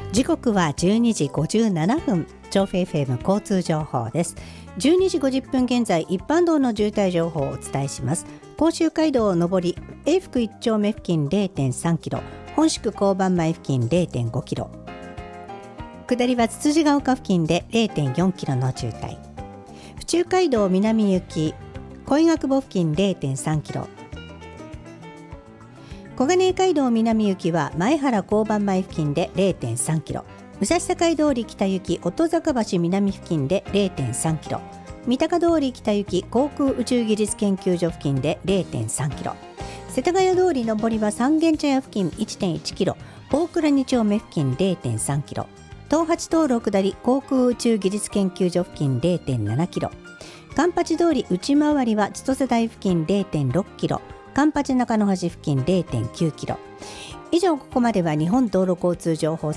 時刻は12時57分、調布 FM 交通情報です。12時50分現在、一般道の渋滞情報をお伝えします。甲州街道上り永福1丁目付近 0.3 キロ、本宿交番前付近 0.5 キロ、下りはつつじが丘付近で 0.4 キロの渋滞。府中街道南行き恋ヶ久保付近 0.3 キロ、小金井街道南行きは前原交番前付近で 0.3 キロ、武蔵境通り北行き音坂橋南付近で 0.3 キロ、三鷹通り北行き航空宇宙技術研究所付近で 0.3 キロ、世田谷通り上りは三軒茶屋付近 1.1 キロ、大倉2丁目付近 0.3 キロ、東八東路下り航空宇宙技術研究所付近 0.7 キロ、環八通り内回りは千歳台付近 0.6 キロ、環八中野橋付近 0.9 キロ。以上、ここまでは日本道路交通情報